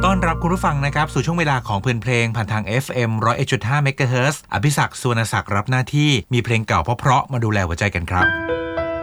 ต้อนรับคุณผู้ฟังนะครับสู่ช่วงเวลาของเพลงผ่านทาง FM 101.5 เมกะเฮิรตซ์อภิศักดิ์ สุวรรณศักดิ์รับหน้าที่มีเพลงเก่าเพราะๆมาดูแลหัวใจกันครับ